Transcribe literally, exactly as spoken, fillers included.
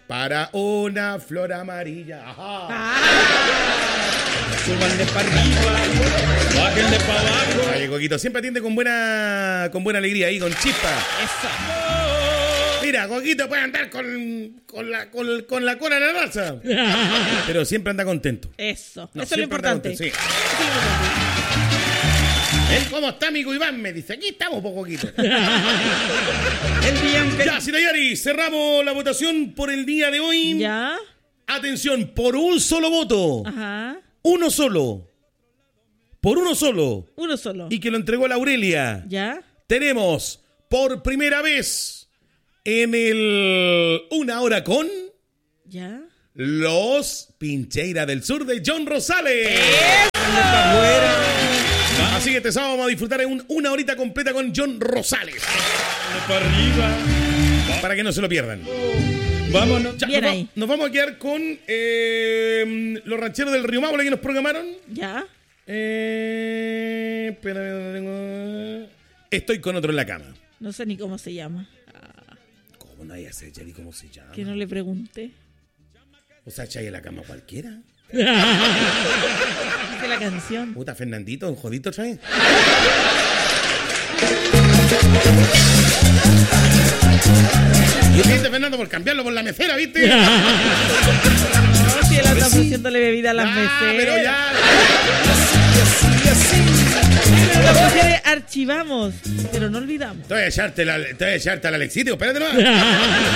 para una flor amarilla. Ajá. Ah. Súbanle para arriba, bájenle para abajo. Ay, Coquito, siempre atiende con buena, con buena alegría ahí, con chispa. Eso. Mira, Coquito puede andar con, con, la, con, con la cola en la raza, pero siempre anda contento. Eso. No, Eso es lo siempre anda importante. contento, sí. Eso es lo importante. ¿Eh? ¿Cómo está, amigo Iván? Me dice, aquí estamos, po, Coquito. El día en que... Ya, Sinayari, cerramos la votación por el día de hoy. Ya. Atención, por un solo voto. Ajá. Uno solo. Por uno solo. Uno solo. Y que lo entregó la Aurelia. Ya. Tenemos por primera vez en el Una Hora con Ya. los Pincheira del Sur de John Rosales. Así que este sábado vamos a disfrutar en un, una horita completa con John Rosales. Para arriba. Para que no se lo pierdan. Vámonos. Ya, Bien nos, va- ahí. nos vamos a quedar con eh, los rancheros del Río Maule que nos programaron. Ya. Eh, espérame, ¿dónde tengo? Estoy con otro en la cama. No sé ni cómo se llama. ¿Cómo no hay a hacer, Yari? ¿Cómo se llama? Que no le pregunté. O sea, echáis en la cama cualquiera. Dice la canción. Puta, Fernandito, un jodito otra vez. Y viste, Fernando, por cambiarlo por la mecera, ¿viste? No, si él anda ofreciéndole bebida a las Ah, meseras. pero ya. Pero las mujeres archivamos, pero no olvidamos. Te voy a echarte la, te voy a echarte al Alexito, espérate nomás.